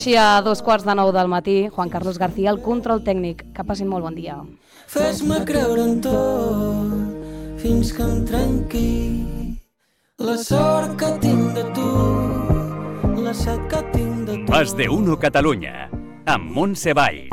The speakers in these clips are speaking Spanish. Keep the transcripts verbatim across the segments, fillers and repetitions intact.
Així a dos quarts de nou del matí, Juan Carlos García, el control tècnic. Que passin molt bon dia. Fes-me creure en tot, fins que em trenqui la sort que tinc de tu, la set que tinc de tu. Más de uno Catalunya, amb Montse Valls.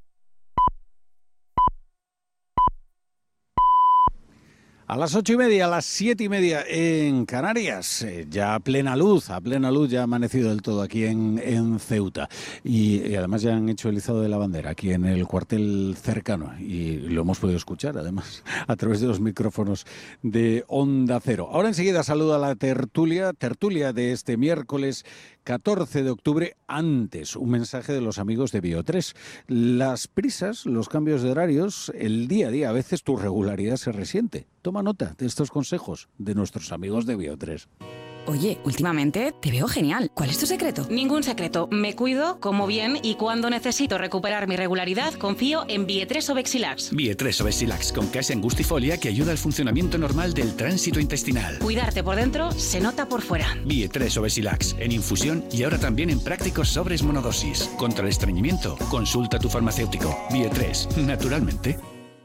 A las ocho y media, a las siete y media en Canarias, eh, ya a plena luz, a plena luz, ya ha amanecido del todo aquí en, en Ceuta. Y, y además ya han hecho el izado de la bandera aquí en el cuartel cercano. Y lo hemos podido escuchar, además, a través de los micrófonos de Onda Cero. Ahora enseguida saluda la tertulia, tertulia de este miércoles catorce de octubre, antes un mensaje de los amigos de Bio tres. Las prisas, los cambios de horarios, el día a día, a veces tu regularidad se resiente. Toma nota de estos consejos de nuestros amigos de Bio tres. Oye, últimamente te veo genial. ¿Cuál es tu secreto? Ningún secreto. Me cuido, como bien y cuando necesito recuperar mi regularidad, confío en Bio tres o Bexilax. Bio tres o Bexilax con case angustifolia que ayuda al funcionamiento normal del tránsito intestinal. Cuidarte por dentro se nota por fuera. Bio tres o Bexilax en infusión y ahora también en prácticos sobres monodosis. Contra el estreñimiento, consulta a tu farmacéutico. Bio tres, naturalmente.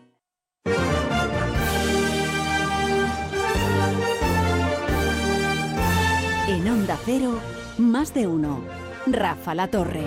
En Onda Cero, más de uno. Rafa La Torre.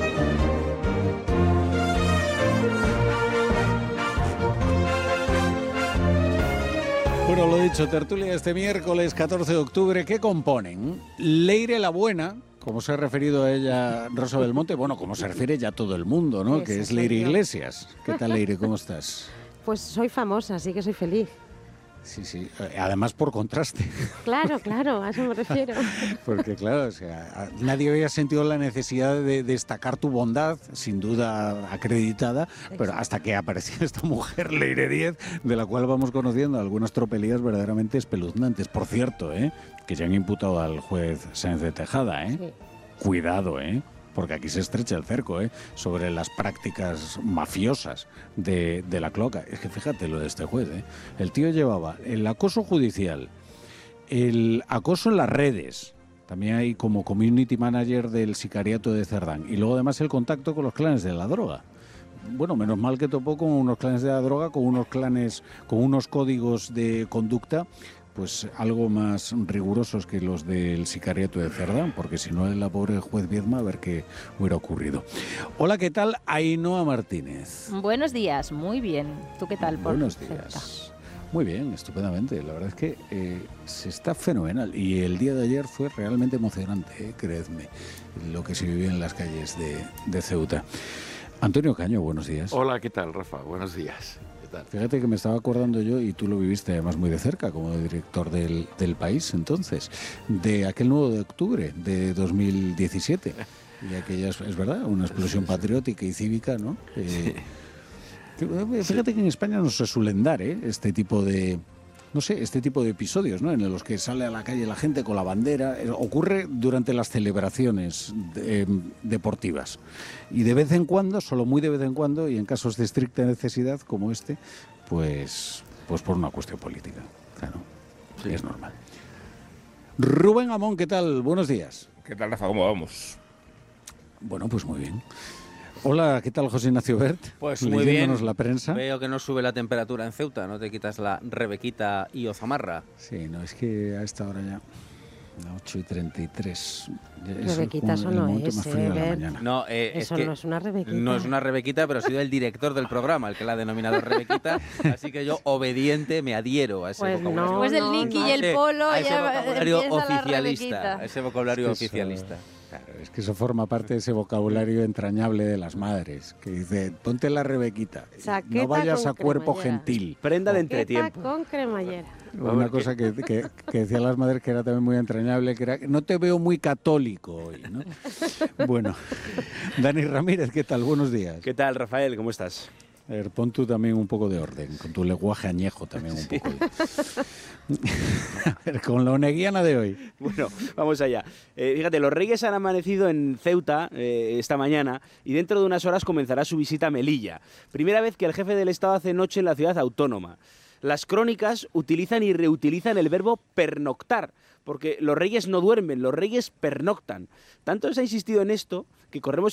Bueno, lo dicho, tertulia este miércoles catorce de octubre, ¿qué componen? Leire la Buena, como se ha referido a ella Rosa Belmonte, bueno, como se refiere ya todo el mundo, ¿no? Eso Que es soy Leire yo. Iglesias. ¿Qué tal, Leire? ¿Cómo estás? Pues soy famosa, así que soy feliz. Sí, sí. Además, por contraste. Claro, claro, a eso me refiero. Porque, claro, o sea, nadie había sentido la necesidad de destacar tu bondad, sin duda acreditada, pero hasta que apareció esta mujer, Leire Díez, de la cual vamos conociendo algunas tropelías verdaderamente espeluznantes. Por cierto, ¿eh? Que ya han imputado al juez Sáenz de Tejada, ¿eh? Sí. Cuidado, ¿eh? Porque aquí se estrecha el cerco, ¿eh? Sobre las prácticas mafiosas de, de la cloaca. Es que fíjate lo de este juez, ¿eh? El tío llevaba el acoso judicial, el acoso en las redes, también hay como community manager del sicariato de Cerdán, y luego además el contacto con los clanes de la droga. Bueno, menos mal que topó con unos clanes de la droga, con unos clanes, con unos códigos de conducta, pues algo más rigurosos que los del sicariato de Cerdán, porque si no, la pobre juez Viedma, a ver qué hubiera ocurrido. Hola, ¿qué tal? Ainhoa Martínez. Buenos días, muy bien. ¿Tú qué tal? Buenos días. Muy bien, estupendamente. La verdad es que eh, se está fenomenal. Y el día de ayer fue realmente emocionante, eh, creedme, lo que se vivió en las calles de, de Ceuta. Antonio Caño, buenos días. Hola, ¿qué tal, Rafa? Buenos días. Fíjate que me estaba acordando yo, y tú lo viviste además muy de cerca como director del, del País entonces, de aquel nueve de octubre de dos mil diecisiete. Y aquella, es, es verdad, una explosión patriótica y cívica, ¿no? Eh, que, fíjate que en España no se suelen dar, ¿eh? Este tipo de... No sé, este tipo de episodios, ¿no? En los que sale a la calle la gente con la bandera. Ocurre durante las celebraciones de, eh, deportivas. Y de vez en cuando, solo muy de vez en cuando, y en casos de estricta necesidad como este, pues, pues por una cuestión política. Claro, sí. Es normal. Rubén Amón, ¿qué tal? Buenos días. ¿Qué tal, Rafa? ¿Cómo vamos? Bueno, pues muy bien. Hola, ¿qué tal, José Ignacio Bert? Pues muy bien. La prensa. Veo que no sube la temperatura en Ceuta, no te quitas la rebequita y o zamarra. Sí, no, es que a esta hora ya, a ocho y treinta y tres. Rebequita, eso no es, eh, No, eh, eso es que no es una rebequita. No es una rebequita, pero ha sido el director del programa el que la ha denominado rebequita, así que yo, obediente, me adhiero a ese pues vocabulario. No, Después del Nicky no, y el Polo, a ese ya vocabulario empieza oficialista, la a ese vocabulario es que oficialista. Eso... Claro, es que eso forma parte de ese vocabulario entrañable de las madres, que dice, ponte la rebequita, Chaqueta no vayas a cuerpo cremallera. Gentil. Prenda de entretiempo. Con cremallera. Una cosa que, que, que decían las madres que era también muy entrañable, que era, no te veo muy católico hoy, ¿no? Bueno, Dani Ramírez, ¿qué tal? Buenos días. ¿Qué tal, Rafael? ¿Cómo estás? A ver, pon tú también un poco de orden, con tu lenguaje añejo también un Sí. poco. De... A ver, con la oneguiana de hoy. Bueno, vamos allá. Eh, fíjate, los Reyes han amanecido en Ceuta eh, esta mañana y dentro de unas horas comenzará su visita a Melilla. Primera vez que el jefe del Estado hace noche en la ciudad autónoma. Las crónicas utilizan y reutilizan el verbo pernoctar, porque los reyes no duermen, los reyes pernoctan. Tanto se ha insistido en esto que corremos